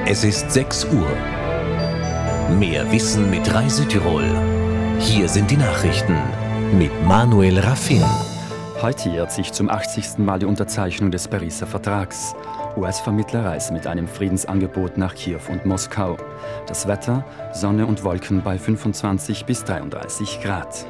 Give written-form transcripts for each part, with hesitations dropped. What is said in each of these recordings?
Es ist 6 Uhr. Mehr Wissen mit Reisütirol. Hier sind die Nachrichten mit Manuel Raffin. Heute jährt sich zum 80. Mal die Unterzeichnung des Pariser Vertrags. US-Vermittler reisen mit einem Friedensangebot nach Kiew und Moskau. Das Wetter: Sonne und Wolken bei 25 bis 33 Grad.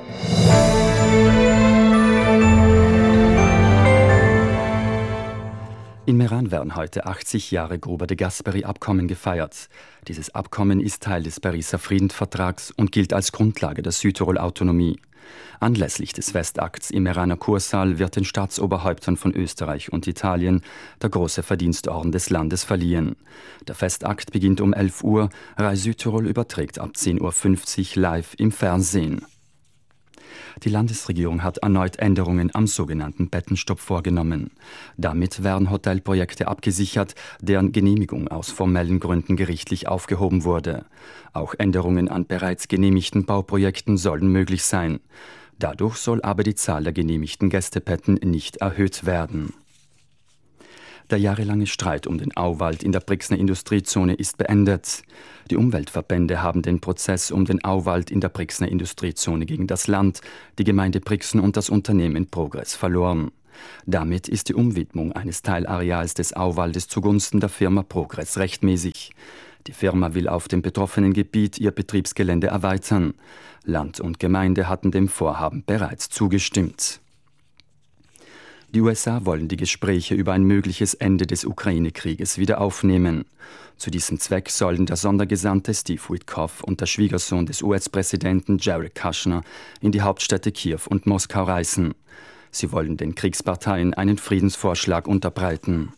In Meran werden heute 80 Jahre Gruber-de-Gasperi-Abkommen gefeiert. Dieses Abkommen ist Teil des Pariser Friedensvertrags und gilt als Grundlage der Südtirol-Autonomie. Anlässlich des Festakts im Meraner Kursaal wird den Staatsoberhäuptern von Österreich und Italien der Große Verdienstorden des Landes verliehen. Der Festakt beginnt um 11 Uhr, Rai Südtirol überträgt ab 10.50 Uhr live im Fernsehen. Die Landesregierung hat erneut Änderungen am sogenannten Bettenstopp vorgenommen. Damit werden Hotelprojekte abgesichert, deren Genehmigung aus formellen Gründen gerichtlich aufgehoben wurde. Auch Änderungen an bereits genehmigten Bauprojekten sollen möglich sein. Dadurch soll aber die Zahl der genehmigten Gästebetten nicht erhöht werden. Der jahrelange Streit um den Auwald in der Brixner Industriezone ist beendet. Die Umweltverbände haben den Prozess um den Auwald in der Brixner Industriezone gegen das Land, die Gemeinde Brixen und das Unternehmen Progress verloren. Damit ist die Umwidmung eines Teilareals des Auwaldes zugunsten der Firma Progress rechtmäßig. Die Firma will auf dem betroffenen Gebiet ihr Betriebsgelände erweitern. Land und Gemeinde hatten dem Vorhaben bereits zugestimmt. Die USA wollen die Gespräche über ein mögliches Ende des Ukraine-Krieges wieder aufnehmen. Zu diesem Zweck sollen der Sondergesandte Steve Witkoff und der Schwiegersohn des US-Präsidenten Jared Kushner in die Hauptstädte Kiew und Moskau reisen. Sie wollen den Kriegsparteien einen Friedensvorschlag unterbreiten.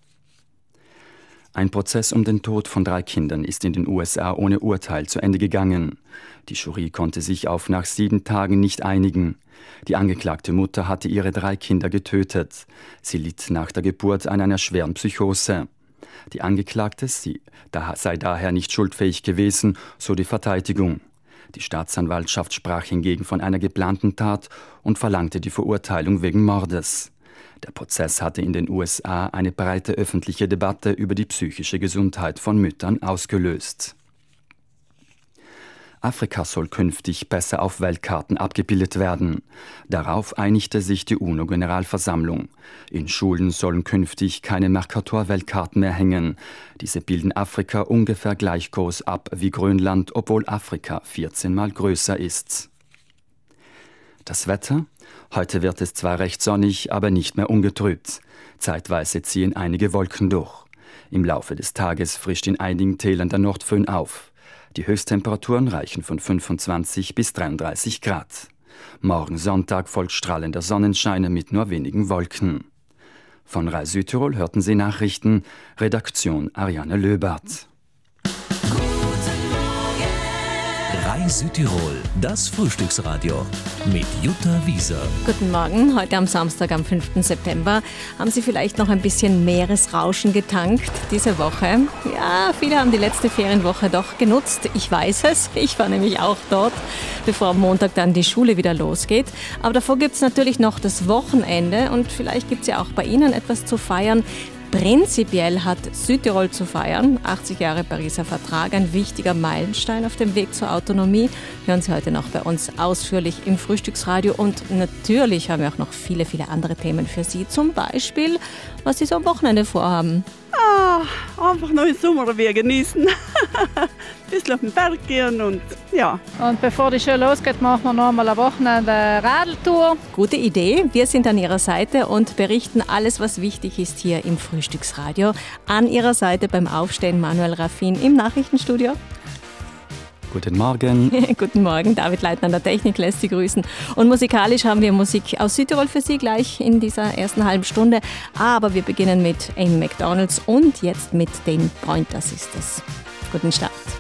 Ein Prozess um den Tod von 3 Kindern ist in den USA ohne Urteil zu Ende gegangen. Die Jury konnte sich auf nach 7 Tagen nicht einigen. Die angeklagte Mutter hatte ihre 3 Kinder getötet. Sie litt nach der Geburt an einer schweren Psychose. Die Angeklagte sei daher nicht schuldfähig gewesen, so die Verteidigung. Die Staatsanwaltschaft sprach hingegen von einer geplanten Tat und verlangte die Verurteilung wegen Mordes. Der Prozess hatte in den USA eine breite öffentliche Debatte über die psychische Gesundheit von Müttern ausgelöst. Afrika soll künftig besser auf Weltkarten abgebildet werden. Darauf einigte sich die UNO-Generalversammlung. In Schulen sollen künftig keine Mercator-Weltkarten mehr hängen. Diese bilden Afrika ungefähr gleich groß ab wie Grönland, obwohl Afrika 14-mal größer ist. Das Wetter? Heute wird es zwar recht sonnig, aber nicht mehr ungetrübt. Zeitweise ziehen einige Wolken durch. Im Laufe des Tages frischt in einigen Tälern der Nordföhn auf. Die Höchsttemperaturen reichen von 25 bis 33 Grad. Morgen Sonntag folgt strahlender Sonnenschein mit nur wenigen Wolken. Von Rai Südtirol hörten Sie Nachrichten, Redaktion Ariane Löbert. Rai Südtirol, das Frühstücksradio mit Jutta Wieser. Guten Morgen, heute am Samstag, am 5. September. Haben Sie vielleicht noch ein bisschen Meeresrauschen getankt diese Woche? Ja, viele haben die letzte Ferienwoche doch genutzt. Ich weiß es, ich war nämlich auch dort, bevor am Montag dann die Schule wieder losgeht. Aber davor gibt es natürlich noch das Wochenende und vielleicht gibt es ja auch bei Ihnen etwas zu feiern. Prinzipiell hat Südtirol zu feiern. 80 Jahre Pariser Vertrag, ein wichtiger Meilenstein auf dem Weg zur Autonomie. Hören Sie heute noch bei uns ausführlich im Frühstücksradio. Und natürlich haben wir auch noch viele, viele andere Themen für Sie. Zum Beispiel, was Sie so am Wochenende vorhaben. Einfach noch den Sommer genießen. Ein bisschen auf den Berg gehen und ja. Und bevor die Schule losgeht, machen wir noch mal eine Wochenende Radeltour. Gute Idee. Wir sind an Ihrer Seite und berichten alles, was wichtig ist hier im Frühstücksradio. An Ihrer Seite beim Aufstehen Manuel Raffin im Nachrichtenstudio. Guten Morgen. Guten Morgen, David Leitner an der Technik lässt Sie grüßen. Und musikalisch haben wir Musik aus Südtirol für Sie gleich in dieser ersten halben Stunde. Aber wir beginnen mit Amy McDonalds und jetzt mit den Pointer Sisters. Guten Start.